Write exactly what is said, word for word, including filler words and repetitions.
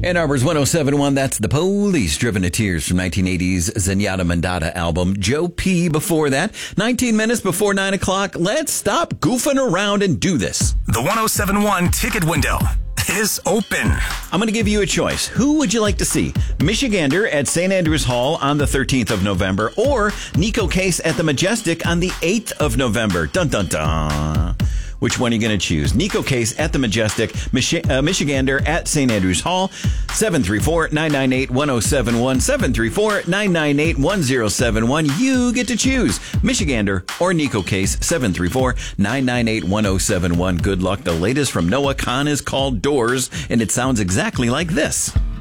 Ann Arbor's one oh seven point one, that's The Police, Driven to Tears from nineteen eighties Zenyatta Mondatta album. Joe P. before that. nineteen minutes before nine o'clock. Let's stop goofing around and do this. The one oh seven point one ticket window is open. I'm going to give you a choice. Who would you like to see? Michigander at Saint Andrews Hall on the thirteenth of November or Neko Case at the Majestic on the eighth of November? Dun, dun, dun. Which one are you going to choose? Neko Case at the Majestic, Michi- uh, Michigander at Saint Andrews Hall. seven three four, nine nine eight, one oh seven one. seven three four, nine nine eight, one oh seven one. You get to choose Michigander or Neko Case. seven three four, nine nine eight, one oh seven one. Good luck. The latest from Noah Khan is called Doors, and it sounds exactly like this.